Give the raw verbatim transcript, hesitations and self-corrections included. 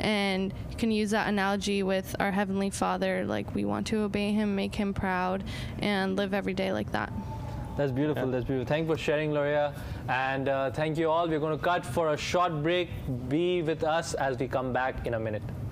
and you can use that analogy with our Heavenly Father. Like, we want to obey Him, make Him proud, and live every day like that. That's beautiful. Yeah. That's beautiful. Thank you for sharing, Loria. And uh, thank you all. We're going to cut for a short break. Be with us as we come back in a minute.